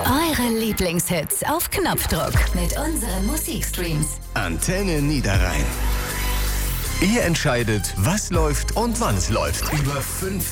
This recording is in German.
Eure Lieblingshits auf Knopfdruck mit unseren Musikstreams. Antenne Niederrhein. Ihr entscheidet, was läuft und wann es läuft. Über 5